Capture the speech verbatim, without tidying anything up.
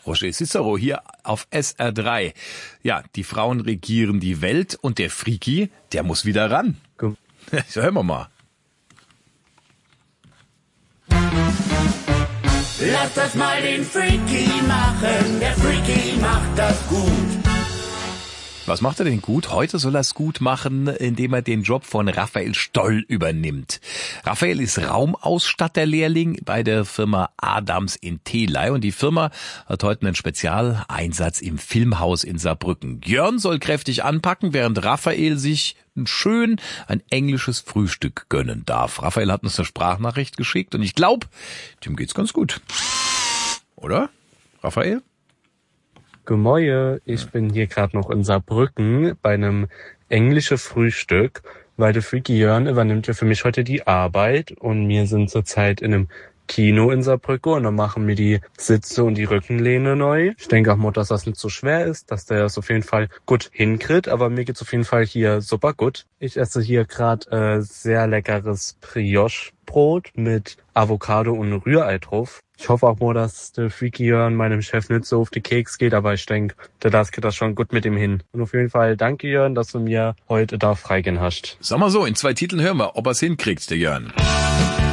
Roger Cicero hier auf S R drei. Ja, die Frauen regieren die Welt und der Freaky, der muss wieder ran. Gut. So, hören wir mal. Lass das mal den Freaky machen, der Freaky macht das gut. Was macht er denn gut? Heute soll er es gut machen, indem er den Job von Raphael Stoll übernimmt. Raphael ist Raumausstatterlehrling bei der Firma Adams in Theley und die Firma hat heute einen Spezialeinsatz im Filmhaus in Saarbrücken. Jörn soll kräftig anpacken, während Raphael sich ein schön ein englisches Frühstück gönnen darf. Raphael hat uns eine Sprachnachricht geschickt und ich glaube, dem geht's ganz gut. Oder, Raphael? Gemäue, ich bin hier gerade noch in Saarbrücken bei einem englischen Frühstück, weil der Freaky Jörn übernimmt ja für mich heute die Arbeit und wir sind zurzeit in einem Kino in Saarbrücken und dann machen wir die Sitze und die Rückenlehne neu. Ich denke auch mal, dass das nicht so schwer ist, dass der das auf jeden Fall gut hinkriegt, aber mir geht's auf jeden Fall hier super gut. Ich esse hier gerade äh, sehr leckeres Brioche-Brot mit Avocado und Rührei drauf. Ich hoffe auch mal, dass der Freaky Jörn meinem Chef nicht so auf die Keks geht, aber ich denke, der das geht das schon gut mit ihm hin. Und auf jeden Fall danke Jörn, dass du mir heute da freigehen hast. Sag mal so, in zwei Titeln hören wir, ob er's hinkriegt, der Jörn.